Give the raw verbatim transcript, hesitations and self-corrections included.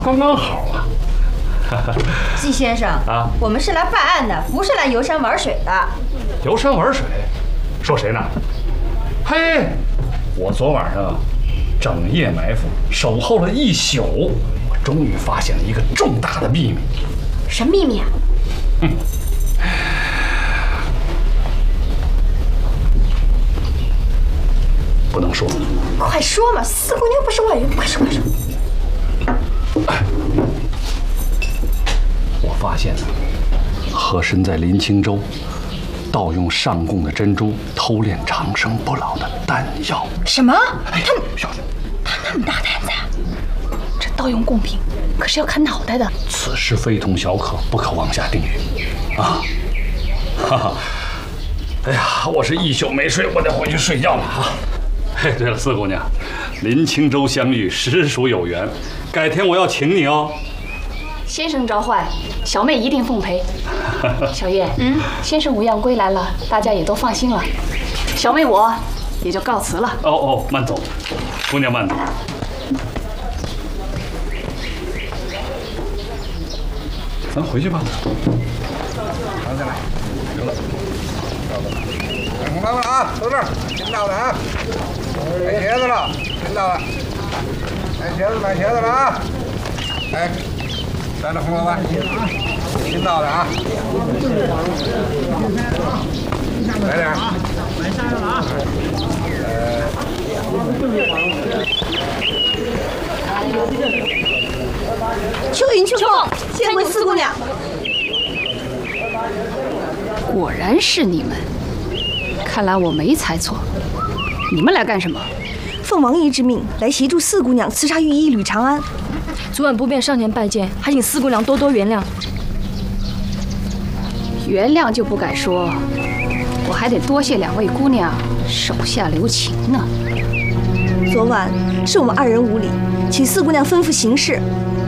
刚刚好啊。 季先生啊，我们是来办案的，不是来游山玩水的。 游山玩水？说谁呢？嘿，我昨晚上整夜埋伏，守候了一宿，我终于发现了一个重大的秘密。 什么秘密啊？ 嗯，不能说。 快说嘛，四姑娘不是外人，快说快说。 哎，我发现呢，和珅在林清州盗用上贡的珍珠，偷炼长生不老的丹药。 什么？ 哎，小心！ 他那么大胆子啊！这盗用贡品可是要砍脑袋的。 此事非同小可，不可妄下定语啊！哈哈，哎呀，我是一宿没睡，我得回去睡觉了啊！嘿，对了，四姑娘，林清州相遇实属有缘，改天我要请你哦。 先生召唤，小妹一定奉陪。小叶，嗯，先生无恙归来了，大家也都放心了。小妹我也就告辞了。 哦哦，慢走，姑娘慢走。咱回去吧。 扛下来，行了。红灯了啊，到这儿，听到了啊。买鞋子了，听到了。买鞋子，买鞋子了啊。哎。来了，红老板，听到了啊！来点儿，来下来了啊！ 呃，秋云秋凤，见过四姑娘。 果然是你们，看来我没猜错。你们来干什么？ 奉王爷之命，来协助四姑娘刺杀御医吕长安。 昨晚不便上前拜见，还请四姑娘多多原谅。 原谅就不敢说，我还得多谢两位姑娘手下留情呢。 昨晚是我们二人无礼，请四姑娘吩咐行事，